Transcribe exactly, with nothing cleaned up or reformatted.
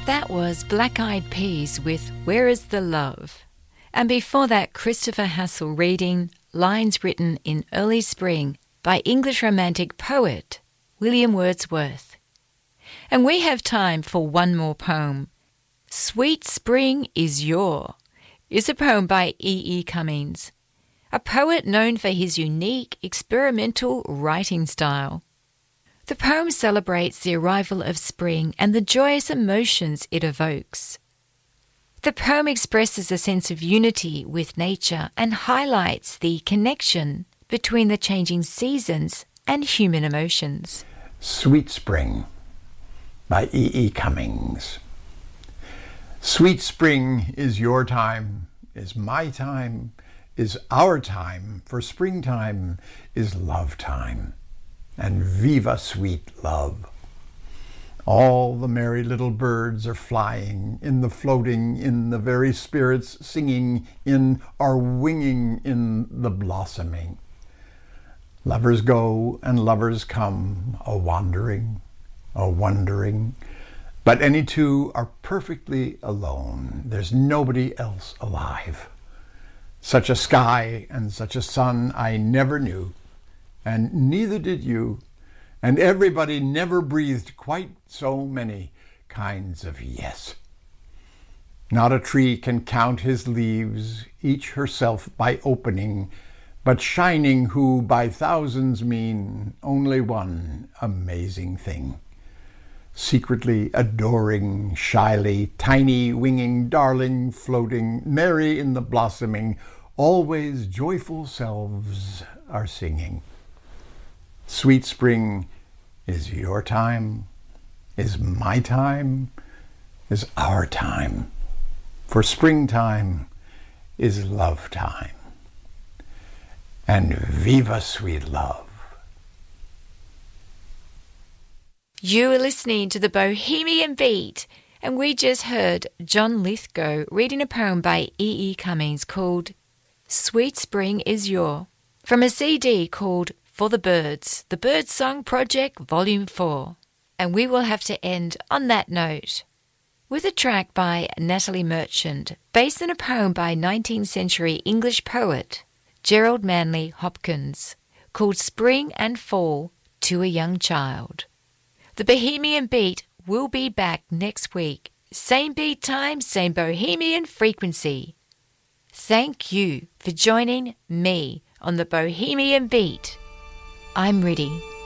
That was Black Eyed Peas with Where Is the Love? And before that, Christopher Hassel reading Lines Written in Early Spring by English Romantic poet William Wordsworth. And we have time for one more poem. Sweet Spring Is Your is a poem by E E. Cummings, a poet known for his unique experimental writing style. The poem celebrates the arrival of spring and the joyous emotions it evokes. The poem expresses a sense of unity with nature and highlights the connection between the changing seasons and human emotions. Sweet Spring by E E. Cummings. Sweet spring is your time, is my time, is our time, for springtime is love time. And viva sweet love. All the merry little birds are flying, in the floating, in the very spirits singing, in are winging in the blossoming. Lovers go and lovers come, a-wandering, a-wondering, but any two are perfectly alone. There's nobody else alive. Such a sky and such a sun I never knew, and neither did you, and everybody never breathed quite so many kinds of yes. Not a tree can count his leaves, each herself by opening, but shining who by thousands mean only one amazing thing. Secretly adoring, shyly, tiny winging, darling, floating, merry in the blossoming, always joyful selves are singing. Sweet spring is your time, is my time, is our time. For springtime is love time. And viva sweet love. You are listening to the Bohemian Beat, and we just heard John Lithgow reading a poem by E E. Cummings called Sweet Spring Is Your, from a C D called For the Birds, the Birdsong Project Volume four. And we will have to end on that note with a track by Natalie Merchant, based on a poem by nineteenth century English poet Gerald Manley Hopkins, called Spring and Fall to a Young Child. The Bohemian Beat will be back next week. Same beat time, same Bohemian frequency. Thank you for joining me on the Bohemian Beat. I'm ready.